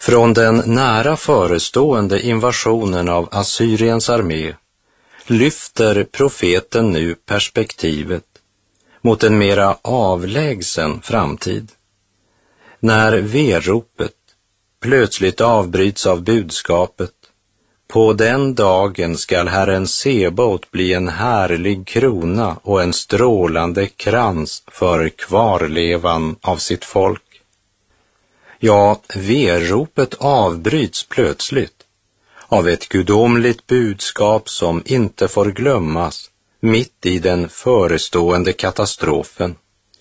Från den nära förestående invasionen av Assyriens armé lyfter profeten nu perspektivet mot en mera avlägsen framtid. När veropet plötsligt avbryts av budskapet: på den dagen skall Herren Sebaot bli en härlig krona och en strålande krans för kvarlevan av sitt folk. Ja, veropet avbryts plötsligt av ett gudomligt budskap som inte får glömmas mitt i den förestående katastrofen.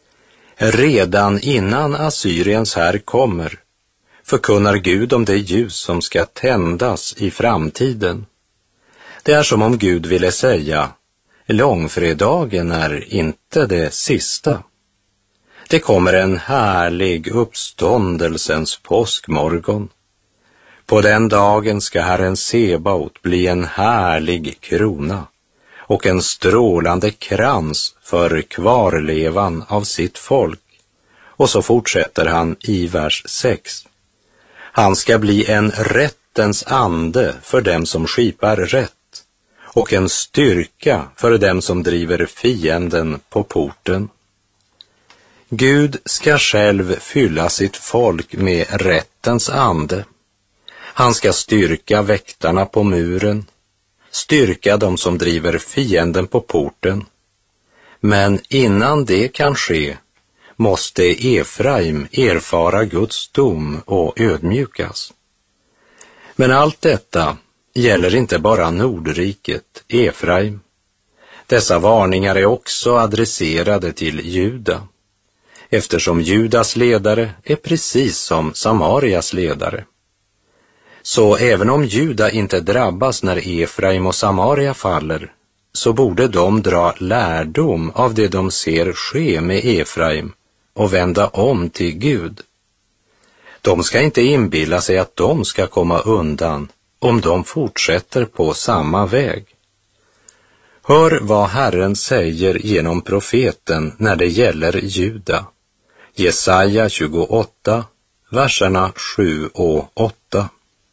Redan innan Assyriens här kommer förkunnar Gud om det ljus som ska tändas i framtiden. Det är som om Gud ville säga: långfredagen är inte det sista. Det kommer en härlig uppståndelsens påskmorgon. På den dagen ska Herren Sebaot bli en härlig krona och en strålande krans för kvarlevan av sitt folk. Och så fortsätter han i vers 6. Han ska bli en rättens ande för dem som skipar rätt och en styrka för dem som driver fienden på porten. Gud ska själv fylla sitt folk med rättens ande. Han ska styrka väktarna på muren, styrka dem som driver fienden på porten. Men innan det kan ske måste Efraim erfara Guds dom och ödmjukas. Men allt detta gäller inte bara Nordriket, Efraim. Dessa varningar är också adresserade till Juda, eftersom Judas ledare är precis som Samarias ledare. Så även om Juda inte drabbas när Efraim och Samaria faller, så borde de dra lärdom av det de ser ske med Efraim och vända om till Gud. De ska inte inbilla sig att de ska komma undan om de fortsätter på samma väg. Hör vad Herren säger genom profeten när det gäller Juda. Jesaja 28, verserna 7 och 8.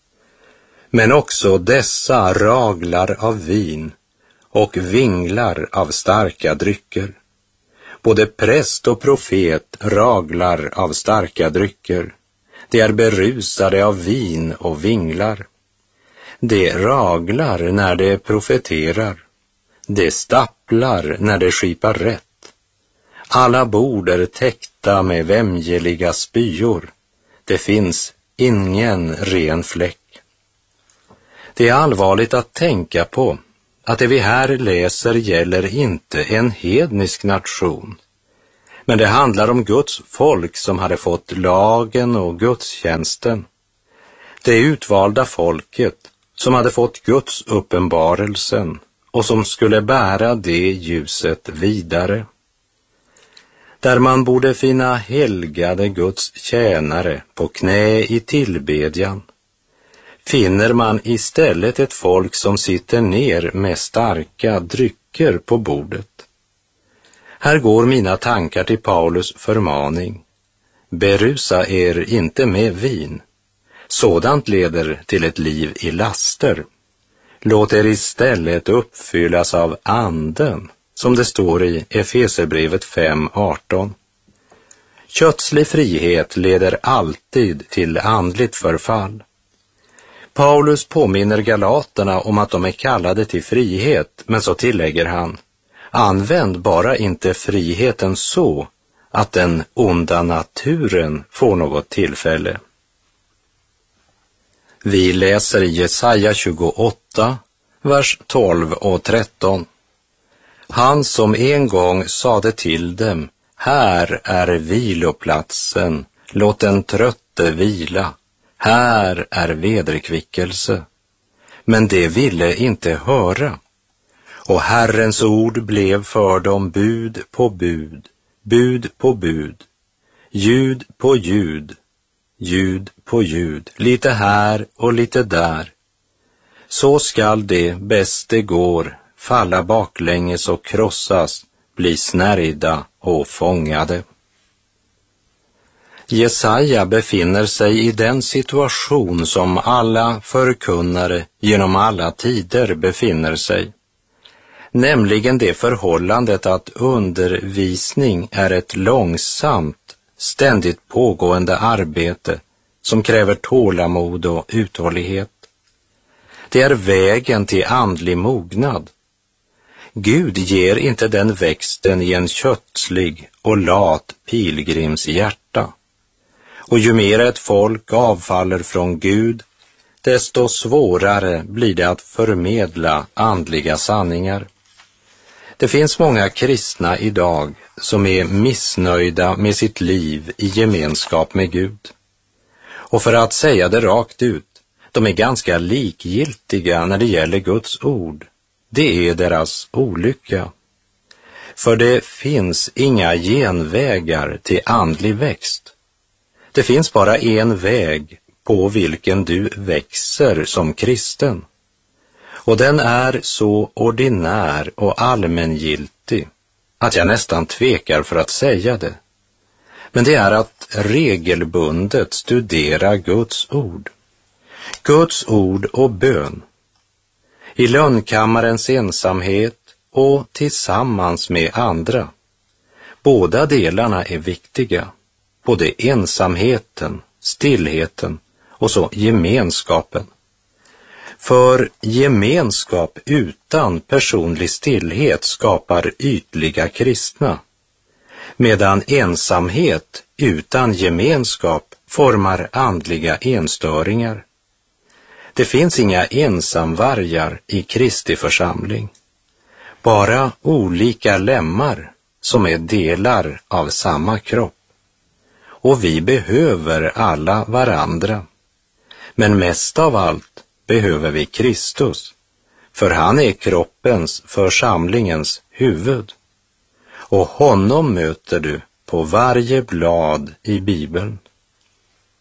Men också dessa raglar av vin och vinglar av starka drycker. Både präst och profet raglar av starka drycker. De är berusade av vin och vinglar. De raglar när de profeterar. De stapplar när de skipar rätt. Alla bord är täckta med vämjeliga spyor. Det finns ingen ren fläck. Det är allvarligt att tänka på att det vi här läser gäller inte en hednisk nation. Men det handlar om Guds folk som hade fått lagen och gudstjänsten. Det utvalda folket som hade fått Guds uppenbarelsen och som skulle bära det ljuset vidare. Där man borde finna helgade Guds tjänare på knä i tillbedjan, finner man istället ett folk som sitter ner med starka drycker på bordet. Här går mina tankar till Paulus förmaning: berusa er inte med vin. Sådant leder till ett liv i laster. Låt er istället uppfyllas av anden, som det står i Efeserbrevet 5:18. Kötslig frihet leder alltid till andligt förfall. Paulus påminner galaterna om att de är kallade till frihet, men så tillägger han: använd bara inte friheten så att den onda naturen får något tillfälle. Vi läser i Jesaja 28, vers 12 och 13. Han som en gång sade till dem: här är viloplatsen, låt den trötte vila, här är vederkvickelse. Men de ville inte höra. Och Herrens ord blev för dem bud på bud, bud på bud, ljud på ljud, ljud på ljud, lite här och lite där. Så skall det bäst det går falla baklänges och krossas, bli snärjda och fångade. Jesaja befinner sig i den situation som alla förkunnare genom alla tider befinner sig, nämligen det förhållandet att undervisning är ett långsamt, ständigt pågående arbete som kräver tålamod och uthållighet. Det är vägen till andlig mognad. Gud ger inte den växten i en kötslig och lat pilgrims hjärta. Och ju mer ett folk avfaller från Gud, desto svårare blir det att förmedla andliga sanningar. Det finns många kristna idag som är missnöjda med sitt liv i gemenskap med Gud. Och för att säga det rakt ut, de är ganska likgiltiga när det gäller Guds ord. Det är deras olycka. För det finns inga genvägar till andlig växt. Det finns bara en väg på vilken du växer som kristen. Och den är så ordinär och allmängiltig att jag nästan tvekar för att säga det. Men det är att regelbundet studera Guds ord. Guds ord och bön. I lönnkammarens ensamhet och tillsammans med andra. Båda delarna är viktiga. Både ensamheten, stillheten och så gemenskapen. För gemenskap utan personlig stillhet skapar ytliga kristna, medan ensamhet utan gemenskap formar andliga enstöringar. Det finns inga ensamvargar i Kristi församling, bara olika lemmar som är delar av samma kropp. Och vi behöver alla varandra, men mest av allt behöver vi Kristus, för han är kroppens, församlingens huvud. Och honom möter du på varje blad i Bibeln.